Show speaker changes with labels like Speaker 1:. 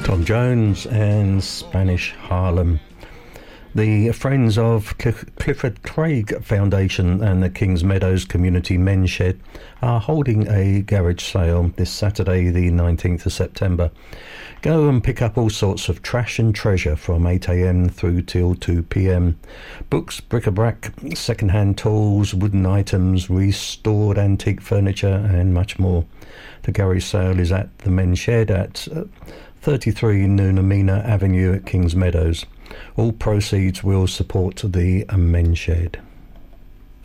Speaker 1: Tom Jones and Spanish Harlem. The Friends of Clifford Craig Foundation and the Kings Meadows Community Men's Shed are holding a garage sale this Saturday, the 19th of September. Go and pick up all sorts of trash and treasure from 8 a.m. through till 2 p.m. Books, bric-a-brac, second-hand tools, wooden items, restored antique furniture and much more. The garage sale is at the Men's Shed at 33 Noonamina Avenue at Kings Meadows. All proceeds will support the Men's Shed.